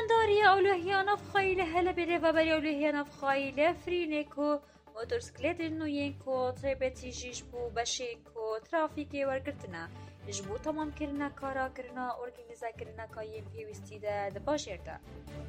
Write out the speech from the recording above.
ئەمانداریە ئەولۆهیانە بخۆی لە هەلە بێرێڤەبەری ئەولۆهیانە بخۆی لە فرینێک و مۆتۆرسکلێتن نوێیەک و تایبەتیژیش بوو بەشێک و ترافیکێ وەرگرتنە ji bo tamamkirina karakrina organîzekirina kayên pêwîstî de di bajêr de.